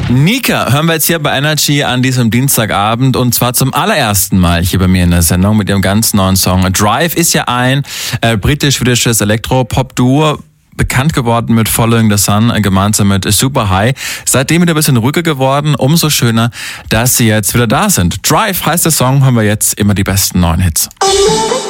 Nika hören wir jetzt hier bei Energy an diesem Dienstagabend und zwar zum allerersten Mal hier bei mir in der Sendung mit ihrem ganz neuen Song. Drive ist ja ein britisch-schwedisches Elektro-Pop-Duo, bekannt geworden mit Following the Sun, gemeinsam mit Super High. Seitdem wieder ein bisschen ruhiger geworden, umso schöner, dass sie jetzt wieder da sind. Drive heißt der Song, hören wir jetzt immer die besten neuen Hits.